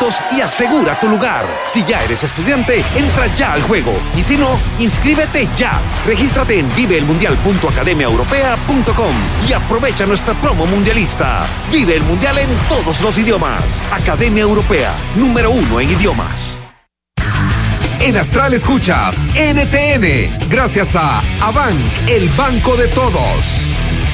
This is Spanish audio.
puntos y asegura tu lugar. Si ya eres estudiante, entra ya al juego. Y si no, inscríbete ya. Regístrate en viveelmundial.academiaeuropea.com y aprovecha nuestra promo mundialista. Vive el Mundial en todos los idiomas. Academia Europea, número 1 en idiomas. En Astral escuchas NTN, gracias a Abank, el banco de todos.